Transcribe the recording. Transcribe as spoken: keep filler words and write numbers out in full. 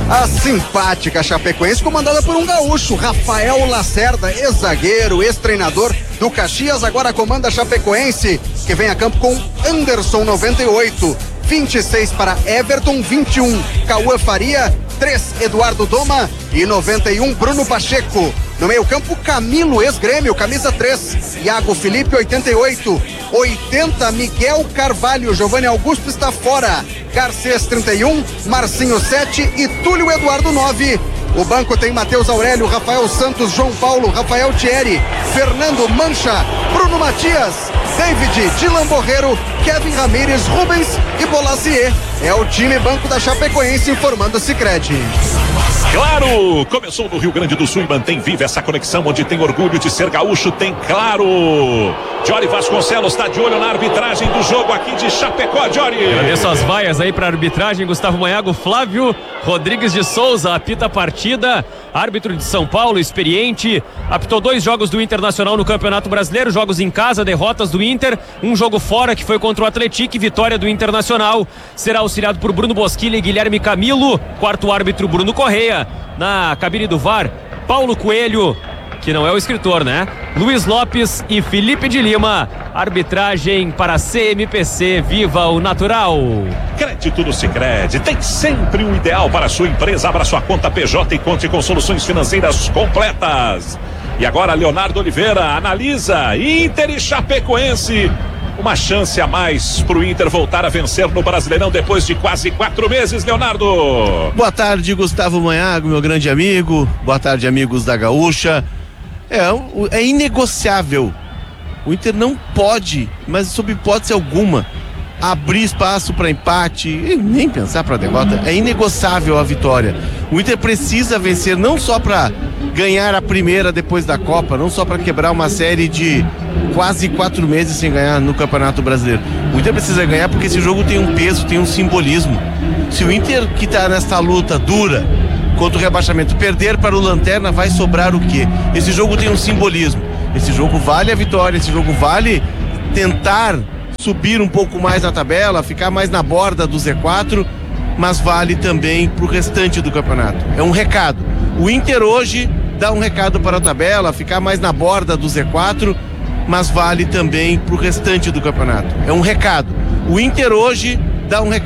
A simpática Chapecoense, comandada por um gaúcho, Rafael Lacerda, ex-zagueiro, ex-treinador do Caxias, agora comanda a Chapecoense, que vem a campo com Anderson, noventa e oito, vinte e seis para Everton, vinte e um, Cauã Faria, três, Eduardo Doma e noventa e um, Bruno Pacheco. No meio campo, Camilo, ex-Grêmio, camisa três, Iago Felipe, oitenta e oito, oitenta, Miguel Carvalho, Giovanni Augusto está fora, Garcês, trinta e um, Marcinho, sete e Túlio Eduardo, nove. O banco tem Matheus Aurélio, Rafael Santos, João Paulo, Rafael Thierry, Fernando Mancha, Bruno Matias, David, Dilan Borreiro, Kevin Ramírez, Rubens e Bolazier. É o time banco da Chapecoense informando o Sicredi. Claro, começou no Rio Grande do Sul e mantém viva essa conexão onde tem orgulho de ser gaúcho, tem Claro. Jory Vasconcelos está de olho na arbitragem do jogo aqui de Chapecó, Jory. Agradeço as vaias aí para arbitragem, Gustavo Maiago. Flávio Rodrigues de Souza apita a partida, árbitro de São Paulo, experiente, apitou dois jogos do Internacional no Campeonato Brasileiro, jogos em casa, derrotas do Inter, um jogo fora que foi contra o Atlético, vitória do Internacional. Será auxiliado por Bruno Bosquilha e Guilherme Camilo, quarto árbitro Bruno Correia, na cabine do V A R, Paulo Coelho, que não é o escritor, né? Luiz Lopes e Felipe de Lima. Arbitragem para C M P C, viva o natural. Crédito do Sicredi tem sempre o ideal para a sua empresa. Abra sua conta P J e conte com soluções financeiras completas. E agora Leonardo Oliveira analisa Inter e Chapecoense. Uma chance a mais para o Inter voltar a vencer no Brasileirão depois de quase quatro meses, Leonardo. Boa tarde, Gustavo Maiago, meu grande amigo. Boa tarde, amigos da Gaúcha. É, é inegociável. O Inter não pode, mas sob hipótese alguma, abrir espaço para empate e nem pensar para derrota. É inegociável a vitória. O Inter precisa vencer não só para ganhar a primeira depois da Copa, não só para quebrar uma série de quase quatro meses sem ganhar no Campeonato Brasileiro. O Inter precisa ganhar porque esse jogo tem um peso, tem um simbolismo. Se o Inter, que está nesta luta dura contra o rebaixamento, perder para o Lanterna, vai sobrar o quê? Esse jogo tem um simbolismo. Esse jogo vale a vitória, esse jogo vale tentar subir um pouco mais na tabela, ficar mais na borda do Z quatro, mas vale também para o restante do campeonato. É um recado. O Inter hoje dá um recado para a tabela, ficar mais na borda do Z quatro, mas vale também para o restante do campeonato. É um recado. O Inter hoje dá um recado